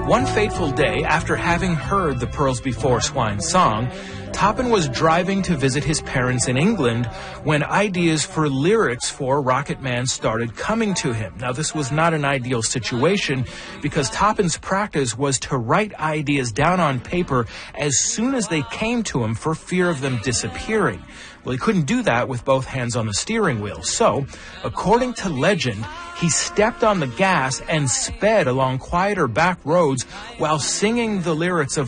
One fateful day, after having heard the Pearls Before Swine song, Toppin was driving to visit his parents in England when ideas for lyrics for Rocket Man started coming to him. Now, this was not an ideal situation because Toppin's practice was to write ideas down on paper as soon as they came to him for fear of them disappearing. Well, he couldn't do that with both hands on the steering wheel. So, according to legend, he stepped on the gas and sped along quieter back roads while singing the lyrics of